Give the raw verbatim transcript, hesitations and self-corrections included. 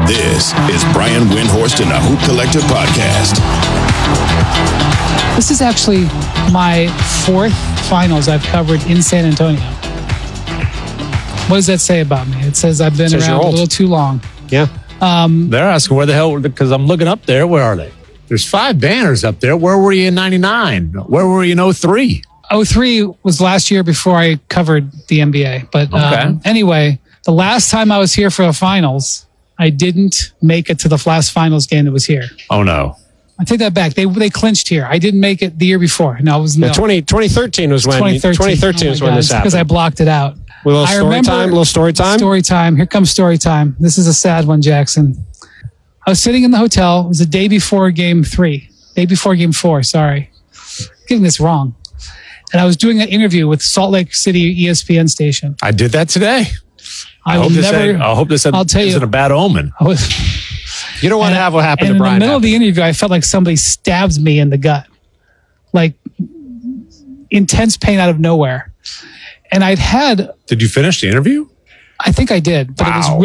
This is Brian Windhorst and the Hoop Collective Podcast. This is actually my fourth finals I've covered in San Antonio. What does that say about me? It says I've been says around a little too long. Yeah. Um, They're asking where the hell, because I'm looking up there. Where are they? There's five banners up there. Where were you in ninety-nine? Where were you in oh three? oh three was last year before I covered the N B A. But Okay. um, anyway, the last time I was here for the finals, I didn't make it to the last finals game that was here. Oh, no. I take that back. They they clinched here. I didn't make it the year before. No, it was no. Yeah, twenty, twenty thirteen was when twenty thirteen. twenty thirteen Oh was my when God, this it's happened. because I blocked it out. A little I story remember- time. Little story time. Story time. Here comes story time. This is a sad one, Jackson. I was sitting in the hotel. It was the day before game three. Day before game four, sorry. I'm getting this wrong. And I was doing an interview with Salt Lake City E S P N station. I did that today. I, I will hope this, never. ain't- I hope this I'll tell you. isn't a bad omen. I was, You don't want to have what happened and to in Brian. the middle happen. of the interview, I felt like somebody stabbed me in the gut. Like intense pain out of nowhere. And I'd had, Did you finish the interview? I think I did, but it was Wow. really